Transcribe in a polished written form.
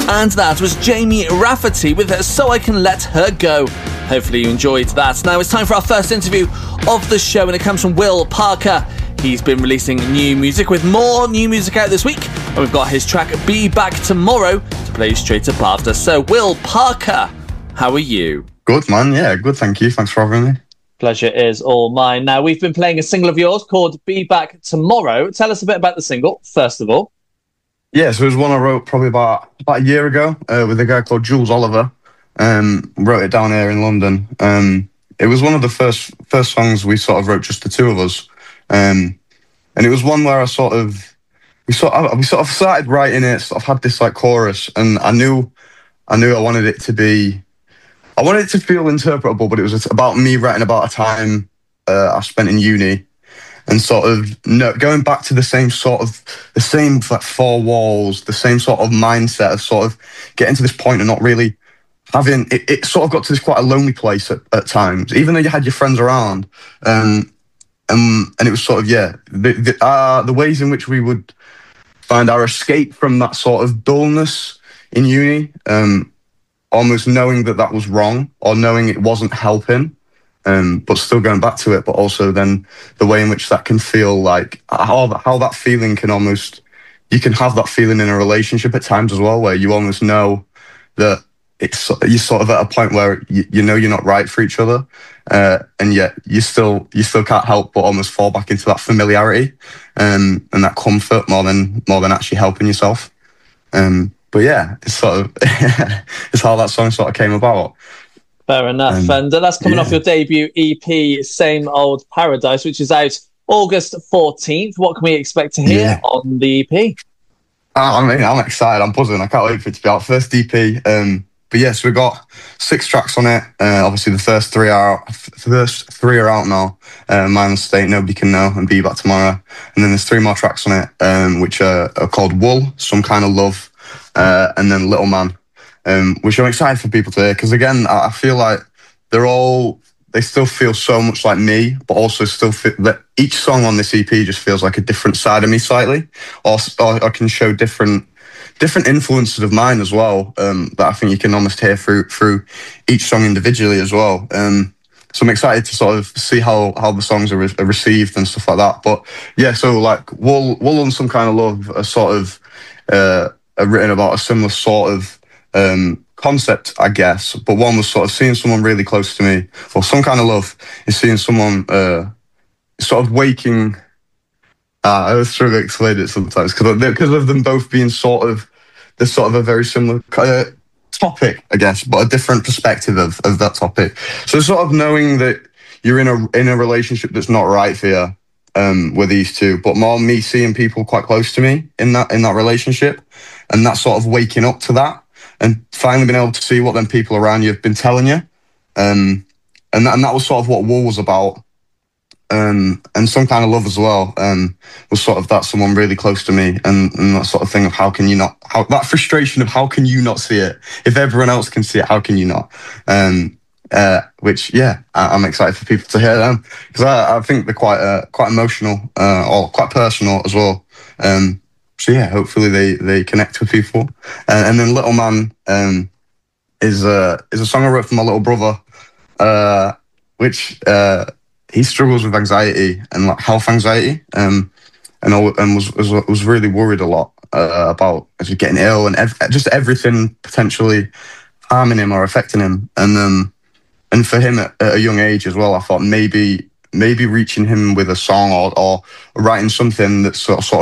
And that was Jamie Rafferty with So I Can Let Her Go. Hopefully you enjoyed that. Now it's time for our first interview of the show, and it comes from Will Parker. He's been releasing new music, with more new music out this week, and we've got his track Be Back Tomorrow to play straight up after. So Will Parker, how are you? Good, man. Yeah, good, thank you. Thanks for having me. Pleasure is all mine. Now, we've been playing a single of yours called Be Back Tomorrow. Tell us a bit about the single, first of all. Yeah, so it was one I wrote probably about a year ago with a guy called Jules Oliver. Wrote it down here in London. It was one of the first songs we sort of wrote, just the two of us. And it was one where we sort of started writing it, sort of had this like chorus, and I knew I wanted it to be, I wanted it to feel interpretable, but it was about me writing about a time I spent in uni, and sort of going back to the same like four walls, the same sort of mindset of sort of getting to this point and not really having it sort of got to this quite a lonely place at times, even though you had your friends around. And it was sort of, the ways in which we would find our escape from that sort of dullness in uni, almost knowing that was wrong, or knowing it wasn't helping, but still going back to it. But also then the way in which that can feel, like how that feeling can almost, you can have that feeling in a relationship at times as well, where you almost know that you're sort of at a point where you know you're not right for each other, and yet you still can't help but almost fall back into that familiarity, and that comfort more than actually helping yourself. But yeah, it's sort of it's how that song sort of came about. Fair enough. And that's coming off your debut EP, Same Old Paradise, which is out August 14th. What can we expect to hear on the EP? I mean, I'm excited. I'm buzzing. I can't wait for it to be out. First EP. But yes, we've got 6 tracks on it. Obviously, the first three are out now. Mindless State, Nobody Can Know, and Be Back Tomorrow. And then there's 3 more tracks on it, which are called Wool, Some Kind of Love, and then Little Man, which I'm excited for people to hear, because again, I feel like they still feel so much like me, but also still feel that each song on this EP just feels like a different side of me slightly, or I can show different influences of mine as well, that I think you can almost hear through each song individually as well. So I'm excited to sort of see how the songs are received and stuff like that. But yeah, so like Wool and Some Kind of Love are sort of are written about a similar sort of concept, I guess. But one was sort of seeing someone really close to me, or Some Kind of Love is seeing someone sort of waking. I was struggling to explain it sometimes because of them both being sort of a very similar topic, I guess, but a different perspective of that topic. So sort of knowing that you're in a relationship that's not right for you with these two, but more me seeing people quite close to me in that relationship, and that sort of waking up to that, and finally being able to see what them people around you have been telling you, and that was sort of what Wool was about. And Some Kind of Love as well, was sort of that someone really close to me, and that sort of thing of how that frustration of how can you not see it if everyone else can see it, how can you not? Which I'm excited for people to hear them, because I think they're quite emotional, or quite personal as well. So yeah, hopefully they connect with people. And then Little Man is a song I wrote for my little brother, which he struggles with anxiety and like health anxiety, and was really worried a lot about actually getting ill and just everything potentially harming him or affecting him. And for him at a young age as well, I thought maybe reaching him with a song or writing something that's sort of